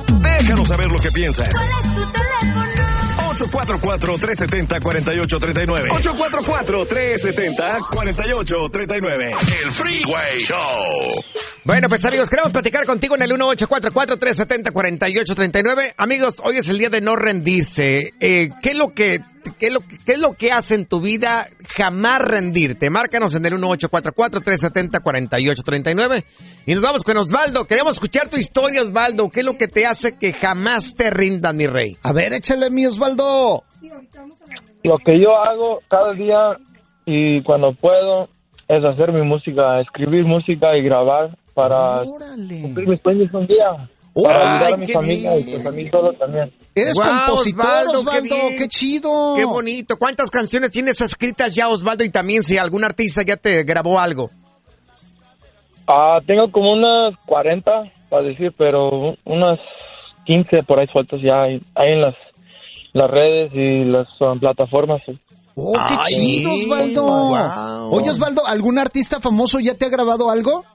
Déjanos saber lo que piensas. ¿Cuál es tu teléfono? 844-370-4839. 844-370-4839. El Freeway Show. Bueno, pues amigos, queremos platicar contigo en el 1844-370-4839. Amigos, hoy es el día de no rendirse. ¿Qué es lo que hace en tu vida jamás rendirte? Márcanos en el 1844-370-4839. Y nos vamos con Osvaldo. Queremos escuchar tu historia, Osvaldo. ¿Qué es lo que te hace que jamás te rindas, mi rey? A ver, échale, mi Osvaldo. Lo que yo hago cada día y cuando puedo es hacer mi música, escribir música y grabar para cumplir mis sueños un día. Para ayudar a mi familia y pues a mí solo también. Eres compositor, Osvaldo, qué chido. Qué bonito. ¿Cuántas canciones tienes escritas ya, Osvaldo? Y también si algún artista ya te grabó algo. Tengo como unas 40, para decir, pero unas 15 por ahí sueltas ya hay en las redes y las plataformas. Oh, qué chido, Osvaldo. Wow. Oye, Osvaldo, ¿algún artista famoso ya te ha grabado algo?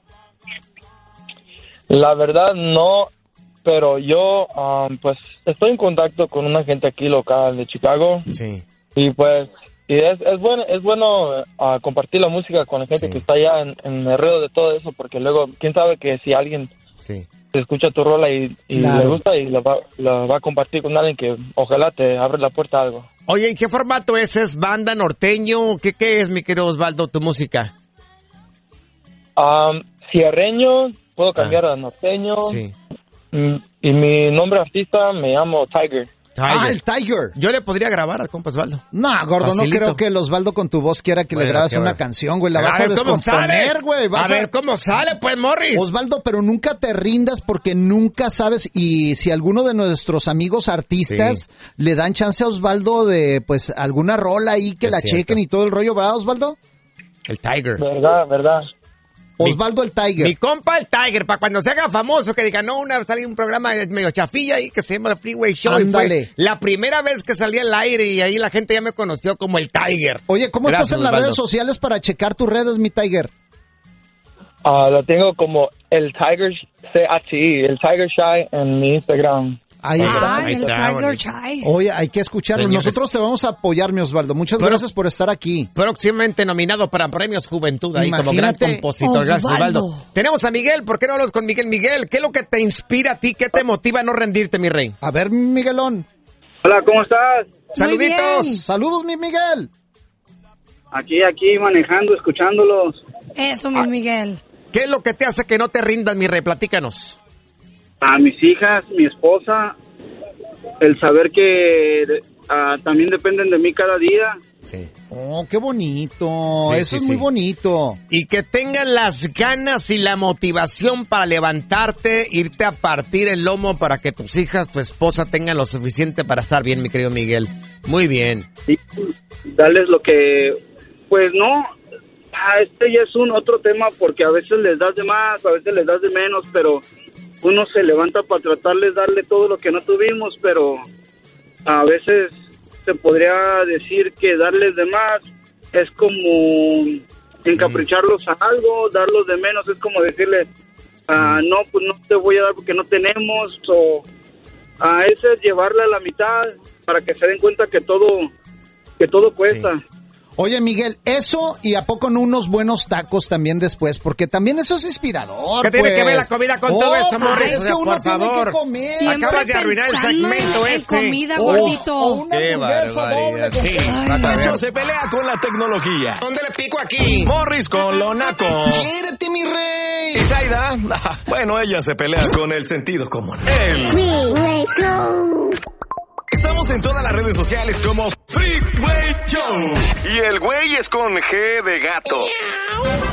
La verdad no, pero yo pues estoy en contacto con una gente aquí local de Chicago. Sí. Y pues es bueno compartir la música con la gente que está allá en el ruedo de todo eso, porque luego quién sabe que si alguien escucha tu rola y le gusta y la va a compartir con alguien que ojalá te abre la puerta a algo. Oye, ¿en qué formato es? ¿Es banda, norteño? ¿Qué es, mi querido Osvaldo, tu música? Cierreño, puedo cambiar a norteño. Sí. Y mi nombre artista me llamo Tiger. El Tiger. Yo le podría grabar al compa Osvaldo. No, gordo, Facilito. No creo que el Osvaldo con tu voz quiera que le grabes una canción, güey. La vas a ver cómo descomponer, sale, güey. A ver cómo sale, pues, Morris. Osvaldo, pero nunca te rindas porque nunca sabes. Y si alguno de nuestros amigos artistas le dan chance a Osvaldo de, pues, alguna rola ahí que la chequen y todo el rollo, ¿verdad, Osvaldo? El Tiger. Verdad. Osvaldo el Tiger. Mi compa el Tiger, para cuando se haga famoso, que diga, sale un programa medio chafilla ahí que se llama Freeway Show. Ándale. Y fue la primera vez que salí al aire y ahí la gente ya me conoció como el Tiger. Oye, ¿cómo estás en las redes sociales para checar tus redes, mi Tiger? Lo tengo como el Tiger CHI, el Tiger Shy en mi Instagram. Ahí está. Tiger Shy. Oye, hay que escucharlo. Señores. Nosotros te vamos a apoyar, mi Osvaldo. Muchas gracias por estar aquí. Próximamente nominado para Premios Juventud ahí como gran compositor. Gracias, Osvaldo. Tenemos a Miguel. ¿Por qué no hablas con Miguel? Miguel, ¿qué es lo que te inspira a ti? ¿Qué te motiva a no rendirte, mi rey? A ver, Miguelón. Hola, ¿cómo estás? Saluditos. Saludos, mi Miguel. Aquí manejando, escuchándolos. Eso, mi Miguel. ¿Qué es lo que te hace que no te rindas, mi rey? Platícanos. A mis hijas, mi esposa, el saber que también dependen de mí cada día. Sí. Oh, qué bonito. Sí, Eso es muy bonito. Y que tengan las ganas y la motivación para levantarte, irte a partir el lomo para que tus hijas, tu esposa tengan lo suficiente para estar bien, mi querido Miguel. Muy bien. Y darles lo que, pues no, este ya es un otro tema porque a veces les das de más, a veces les das de menos, pero uno se levanta para tratarles darle todo lo que no tuvimos, pero a veces se podría decir que darles de más es como encapricharlos a algo, darlos de menos es como decirles, no, pues no te voy a dar porque no tenemos, o a ese es llevarle a la mitad para que se den cuenta que todo cuesta. Sí. Oye, Miguel, eso y a poco no unos buenos tacos también después, porque también eso es inspirador. ¿Qué tiene que ver la comida con todo esto, Morris? Por favor. Acabas de arruinar el segmento comida, gordito. Qué barbaridad. Sí. Nacho se pelea con la tecnología. ¿Dónde le pico aquí? Morris con lo naco. ¡Quiérete, mi rey! Y Zaida, bueno, ella se pelea con el sentido común. Estamos en todas las redes sociales como Freeway Show. Y el güey es con G de gato.